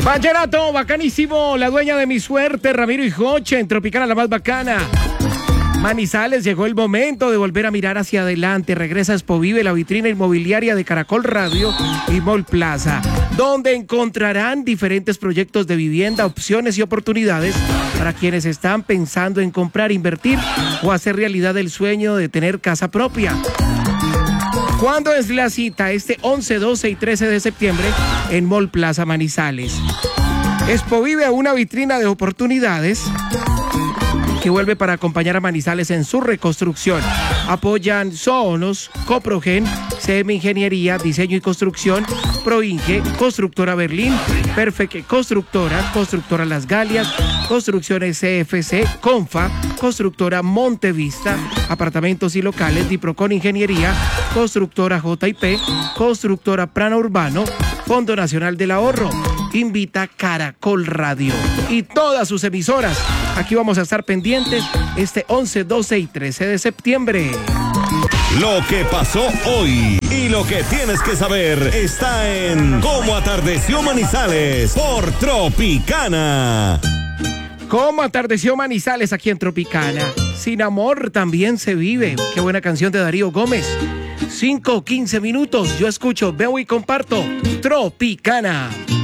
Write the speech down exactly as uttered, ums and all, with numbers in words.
Vallenato, bacanísimo. La dueña de mi suerte, Ramiro y Joche, en Tropicana, la más bacana. Manizales, llegó el momento de volver a mirar hacia adelante. Regresa Expo Vive, la vitrina inmobiliaria de Caracol Radio y Mall Plaza, donde encontrarán diferentes proyectos de vivienda, opciones y oportunidades para quienes están pensando en comprar, invertir o hacer realidad el sueño de tener casa propia. ¿Cuándo es la cita? Este once, doce y trece de septiembre en Mall Plaza Manizales. Expo Vive, una vitrina de oportunidades que vuelve para acompañar a Manizales en su reconstrucción. Apoyan Sonos, Coprogen, C M Ingeniería, Diseño y Construcción, Proinge, Constructora Berlín, Perfect Constructora, Constructora Las Galias, Construcciones C F C, Confa, Constructora Montevista, Apartamentos y Locales, Diprocon Ingeniería, Constructora J I P, Constructora Prana Urbano, Fondo Nacional del Ahorro. Invita Caracol Radio y todas sus emisoras. Aquí vamos a estar pendientes este once, doce y trece de septiembre. Lo que pasó hoy y lo que tienes que saber está en Cómo Atardeció Manizales por Tropicana. Cómo atardeció Manizales aquí en Tropicana. Sin amor también se vive. Qué buena canción de Darío Gómez. cinco, quince minutos. Yo escucho, veo y comparto Tropicana.